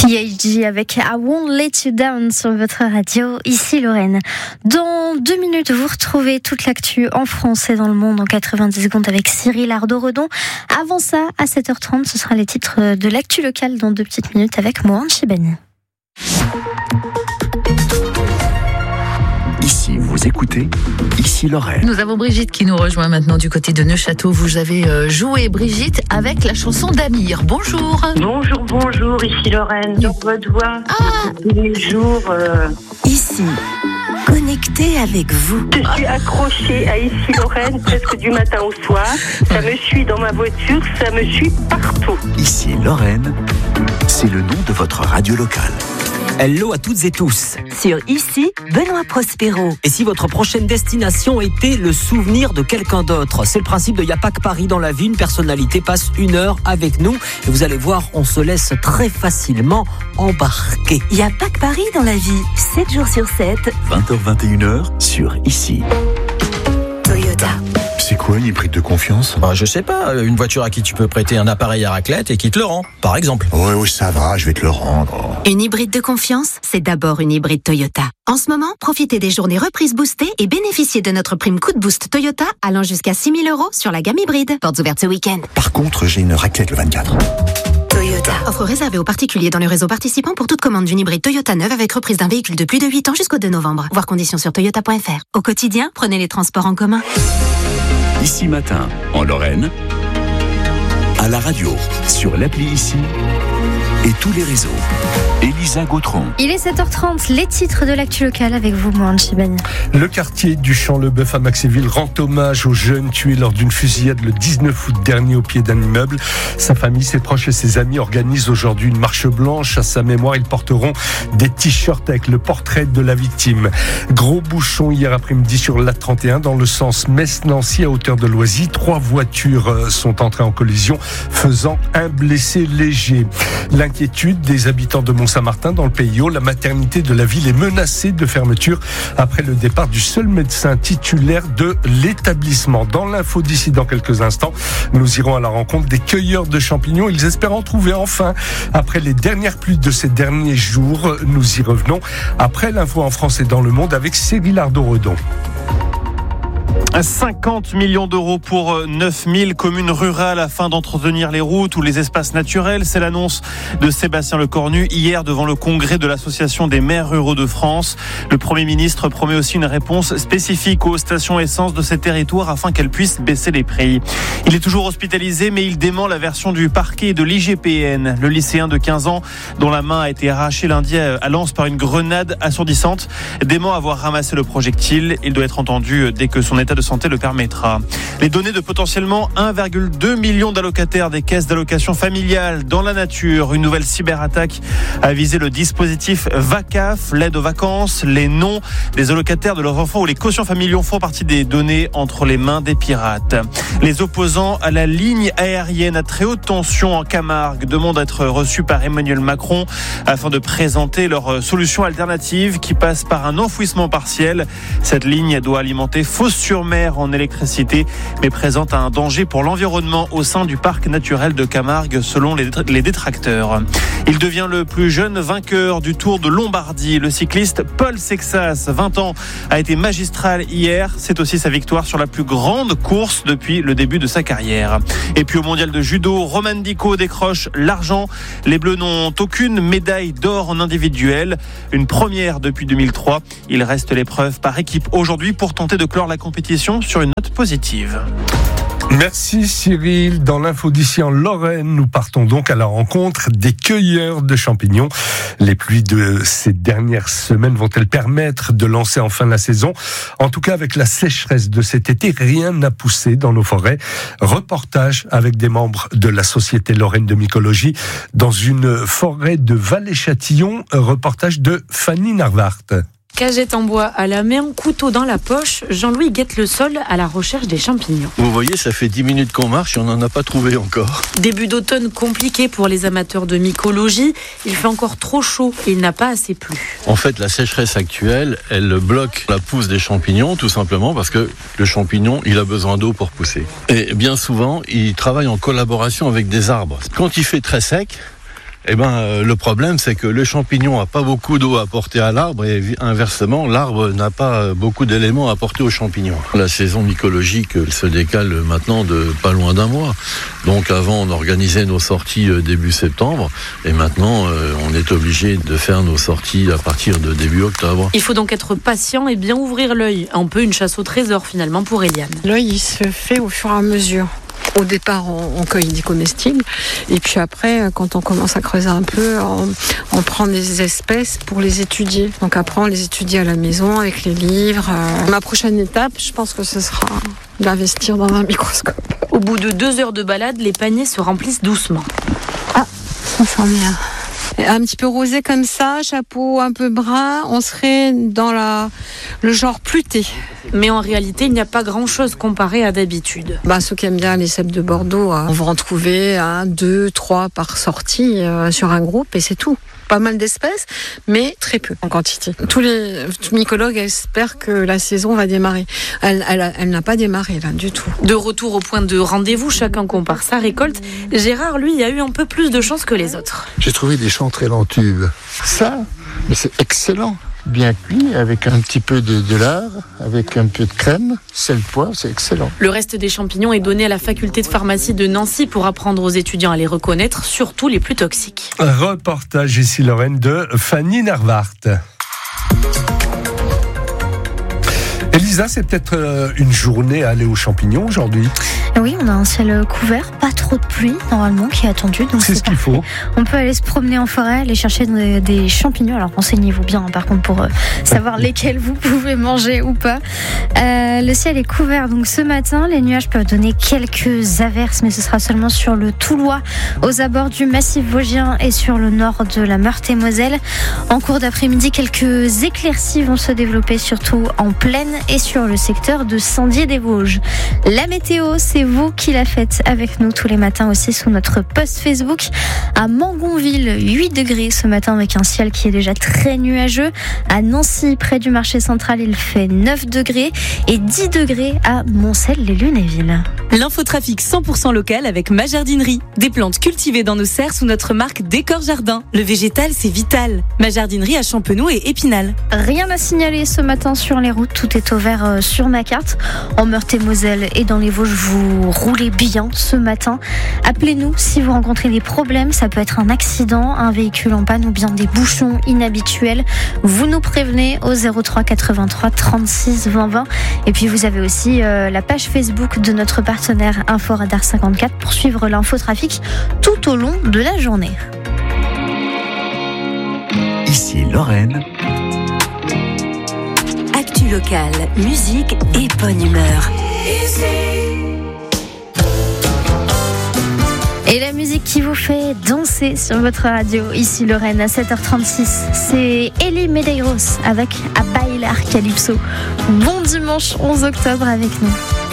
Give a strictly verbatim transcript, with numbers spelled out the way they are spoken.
P H D avec I Won't Let You Down sur votre radio, ici Lorraine. Dans deux minutes, vous retrouvez toute l'actu en France et dans le monde en quatre-vingt-dix secondes avec Cyril Ardo-Redon. Avant ça, à sept heures trente, ce sera les titres de l'actu locale dans deux petites minutes avec Mohan Chibani. Ici, vous écoutez, ici Lorraine. Nous avons Brigitte qui nous rejoint maintenant du côté de Neufchâteau. Vous avez euh, joué, Brigitte, avec la chanson d'Amir. Bonjour. Bonjour, bonjour, ici Lorraine. Dans votre voix, Ah. tous les jours. Euh... Ici, connecté avec vous. Je suis accrochée à ici Lorraine presque du matin au soir. Ça me suit dans ma voiture, ça me suit partout. Ici Lorraine, c'est le nom de votre radio locale. Hello à toutes et tous. Sur Ici, Benoît Prospero. Et si votre prochaine destination était le souvenir de quelqu'un d'autre? C'est le principe de Y'a pas que Paris dans la vie. Une personnalité passe une heure avec nous. Et vous allez voir, on se laisse très facilement embarquer. Il n'y a pas que Paris dans la vie. sept jours sur sept. vingt heures vingt et une heures sur Ici. Toyota. C'est quoi une hybride de confiance? Bah, je sais pas, une voiture à qui tu peux prêter un appareil à raclette et qui te le rend, par exemple. Oui, oui, ça va, je vais te le rendre. Une hybride de confiance, c'est d'abord une hybride Toyota. En ce moment, profitez des journées reprises boostées et bénéficiez de notre prime coup de boost Toyota allant jusqu'à six mille euros sur la gamme hybride. Portes ouvertes ce week-end. Par contre, j'ai une raclette le vingt-quatre. Toyota. Offre réservée aux particuliers dans le réseau participant pour toute commande d'une hybride Toyota neuve avec reprise d'un véhicule de plus de huit ans jusqu'au deux novembre. Voir conditions sur toyota point f r. Au quotidien, prenez les transports en commun. Ici Matin, en Lorraine, à la radio, sur l'appli Ici et tous les réseaux. Elisa Gautron. Il est sept heures trente, les titres de l'actu locale avec vous, Mohan Chibani. Le quartier du Champ-le-Bœuf à Maxéville rend hommage aux jeunes tués lors d'une fusillade le dix-neuf août dernier au pied d'un immeuble. Sa famille, ses proches et ses amis organisent aujourd'hui une marche blanche. À sa mémoire, ils porteront des t-shirts avec le portrait de la victime. Gros bouchon hier après-midi sur l'A trente et un dans le sens Metz-Nancy à hauteur de Loisy. Trois voitures sont entrées en collision, faisant un blessé léger. L'inquiétude des habitants de Mont-Saint-Martin dans le Pays Haut, la maternité de la ville est menacée de fermeture après le départ du seul médecin titulaire de l'établissement. Dans l'info d'ici dans quelques instants, nous irons à la rencontre des cueilleurs de champignons. Ils espèrent en trouver enfin après les dernières pluies de ces derniers jours. Nous y revenons après l'info en France et dans le monde avec Cyril Ardo-Redon. cinquante millions d'euros pour neuf mille communes rurales afin d'entretenir les routes ou les espaces naturels. C'est l'annonce de Sébastien Lecornu hier devant le congrès de l'Association des maires ruraux de France. Le Premier ministre promet aussi une réponse spécifique aux stations essence de ces territoires afin qu'elles puissent baisser les prix. Il est toujours hospitalisé, mais il dément la version du parquet de l'I G P N. Le lycéen de quinze ans, dont la main a été arrachée lundi à Lens par une grenade assourdissante, dément avoir ramassé le projectile. Il doit être entendu dès que son état de santé le permettra. Les données de potentiellement un virgule deux million d'allocataires des caisses d'allocation familiale dans la nature. Une nouvelle cyberattaque a visé le dispositif VACAF, l'aide aux vacances. Les noms des allocataires de leurs enfants ou les quotients familiaux font partie des données entre les mains des pirates. Les opposants à la ligne aérienne à très haute tension en Camargue demandent à être reçus par Emmanuel Macron afin de présenter leur solution alternative qui passe par un enfouissement partiel. Cette ligne doit alimenter Fos-sur-Mer en électricité, mais présente un danger pour l'environnement au sein du parc naturel de Camargue, selon les détracteurs. Il devient le plus jeune vainqueur du Tour de Lombardie. Le cycliste Paul Sexas, vingt ans, a été magistral hier. C'est aussi sa victoire sur la plus grande course depuis le début de sa carrière. Et puis au mondial de judo, Roman Dico décroche l'argent. Les Bleus n'ont aucune médaille d'or en individuel. Une première depuis deux mille trois. Il reste l'épreuve par équipe aujourd'hui pour tenter de clore la compétition sur une note positive. Merci Cyril. Dans l'info d'ici en Lorraine, nous partons donc à la rencontre des cueilleurs de champignons. Les pluies de ces dernières semaines vont-elles permettre de lancer enfin la saison? En tout cas, avec la sécheresse de cet été, rien n'a poussé dans nos forêts. Reportage avec des membres de la Société Lorraine de mycologie dans une forêt de Vallée-Châtillon. Reportage de Fanny Narvart. Cagette en bois à la main, couteau dans la poche, Jean-Louis guette le sol à la recherche des champignons. Vous voyez, ça fait dix minutes qu'on marche et on n'en a pas trouvé encore. Début d'automne compliqué pour les amateurs de mycologie. Il fait encore trop chaud et il n'a pas assez plu. En fait, la sécheresse actuelle, elle bloque la pousse des champignons, tout simplement parce que le champignon, il a besoin d'eau pour pousser. Et bien souvent, il travaille en collaboration avec des arbres. Quand il fait très sec, Eh ben, euh, le problème, c'est que le champignon n'a pas beaucoup d'eau à apporter à l'arbre et inversement, l'arbre n'a pas euh, beaucoup d'éléments à apporter au champignon. La saison mycologique elle se décale maintenant de pas loin d'un mois. Donc avant, on organisait nos sorties euh, début septembre et maintenant, euh, on est obligé de faire nos sorties à partir de début octobre. Il faut donc être patient et bien ouvrir l'œil. Un peu une chasse au trésor finalement pour Eliane. L'œil, il se fait au fur et à mesure. Au départ, on, on cueille des comestibles et puis après, quand on commence à creuser un peu, on, on prend des espèces pour les étudier. Donc après, on les étudie à la maison avec les livres. Euh, ma prochaine étape, je pense que ce sera d'investir dans un microscope. Au bout de deux heures de balade, les paniers se remplissent doucement. Ah, ça sent bien. Un petit peu rosé comme ça, chapeau un peu brun, on serait dans la, le genre pluté. Mais en réalité, il n'y a pas grand-chose comparé à d'habitude. Bah, ceux qui aiment bien les cèpes de Bordeaux, on va en trouver un, deux, trois par sortie euh, sur un groupe et c'est tout. Pas mal d'espèces, mais très peu en quantité. Tous les mycologues espèrent que la saison va démarrer. Elle, elle, elle n'a pas démarré là du tout. De retour au point de rendez-vous, chacun compare sa récolte. Gérard, lui, a eu un peu plus de chance que les autres. J'ai trouvé des champs très lentubes. Ça, mais c'est excellent. Bien cuit, avec un petit peu de, de lard, avec un peu de crème, sel, poivre, c'est excellent. Le reste des champignons est donné à la faculté de pharmacie de Nancy pour apprendre aux étudiants à les reconnaître, surtout les plus toxiques. Un reportage ici, Lorraine, de Fanny Nervart. Elisa, c'est peut-être une journée à aller aux champignons aujourd'hui. Oui, on a un ciel couvert, pas trop de pluie normalement qui est attendu. Donc c'est, c'est ce qu'il faut. On peut aller se promener en forêt, aller chercher des, des champignons. Alors renseignez-vous bien par contre pour euh, savoir lesquels vous pouvez manger ou pas. Euh, le ciel est couvert donc ce matin. Les nuages peuvent donner quelques averses, mais ce sera seulement sur le Toulois, aux abords du massif vosgien et sur le nord de la Meurthe-et-Moselle. En cours d'après-midi, quelques éclaircies vont se développer surtout en plaine et sur le secteur de Sandier-des-Vosges. La météo, c'est vous qui la faites avec nous tous les matins aussi sous notre post Facebook. À Mangonville, huit degrés ce matin avec un ciel qui est déjà très nuageux. À Nancy, près du marché central, il fait neuf degrés et dix degrés à Moncel-les-Lunéville. L'infotrafic cent pour cent local avec Ma Jardinerie. Des plantes cultivées dans nos serres sous notre marque Décor Jardin. Le végétal, c'est vital. Ma Jardinerie à Champenoux et Épinal. Rien à signaler ce matin sur les routes. Tout est au vert sur ma carte. En Meurthe-et-Moselle et dans les Vosges, vous roulez bien ce matin. Appelez-nous si vous rencontrez des problèmes. Ça peut être un accident, un véhicule en panne ou bien des bouchons inhabituels. Vous nous prévenez au zéro trois quatre-vingt-trois trente-six vingt vingt. Et puis vous avez aussi euh, la page Facebook de notre partenaire Inforadar cinquante-quatre pour suivre l'infotrafic tout au long de la journée. Ici Lorraine. Actu locale, musique et bonne humeur. Et la musique qui vous fait danser sur votre radio, ici Lorraine à sept heures trente-six, c'est Ellie Medeiros avec A Bailar Calypso. Bon dimanche onze octobre avec nous.